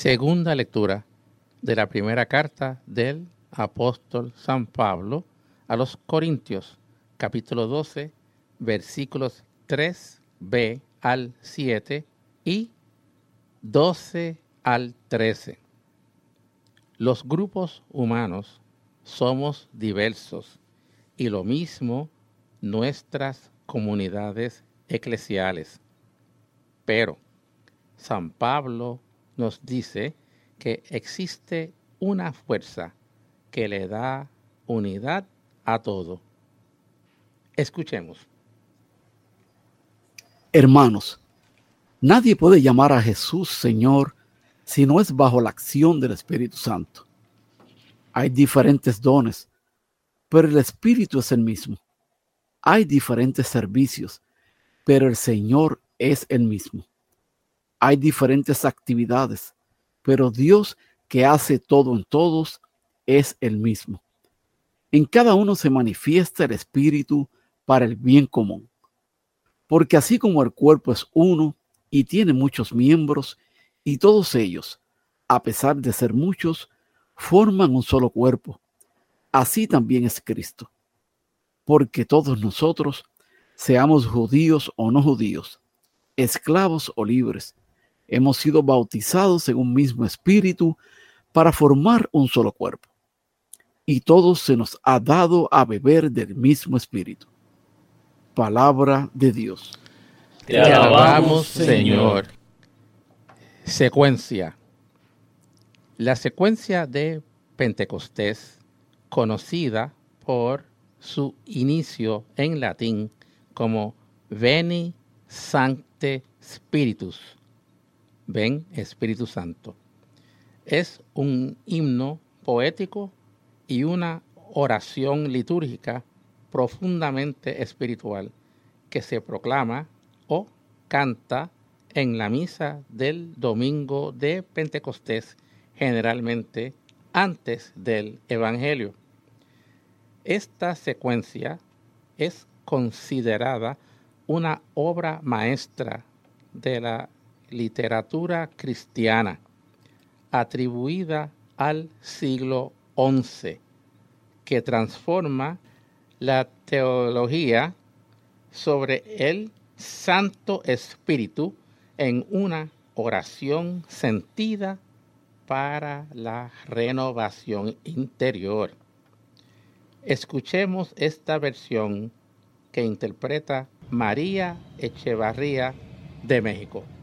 Segunda lectura de la primera carta del apóstol San Pablo a los Corintios, capítulo 12, versículos 3b al 7 y 12 al 13. Los grupos humanos somos diversos y lo mismo nuestras comunidades eclesiales. Pero San Pablo nos dice que existe una fuerza que le da unidad a todo. Escuchemos. Hermanos, nadie puede llamar a Jesús Señor si no es bajo la acción del Espíritu Santo. Hay diferentes dones, pero el Espíritu es el mismo. Hay diferentes servicios, pero el Señor es el mismo. Hay diferentes actividades, pero Dios que hace todo en todos es el mismo. En cada uno se manifiesta el Espíritu para el bien común. Porque así como el cuerpo es uno y tiene muchos miembros, y todos ellos, a pesar de ser muchos, forman un solo cuerpo, así también es Cristo. Porque todos nosotros, seamos judíos o no judíos, esclavos o libres, hemos sido bautizados en un mismo espíritu para formar un solo cuerpo. Y todos se nos ha dado a beber del mismo espíritu. Palabra de Dios. Te alabamos, Señor. Secuencia. La secuencia de Pentecostés, conocida por su inicio en latín como Veni Sancte Spiritus, ven Espíritu Santo, es un himno poético y una oración litúrgica profundamente espiritual que se proclama o canta en la misa del domingo de Pentecostés, generalmente antes del Evangelio. Esta secuencia es considerada una obra maestra de la literatura cristiana, atribuida al siglo XI, que transforma la teología sobre el Santo Espíritu en una oración sentida para la renovación interior. Escuchemos esta versión que interpreta María Echevarría de México.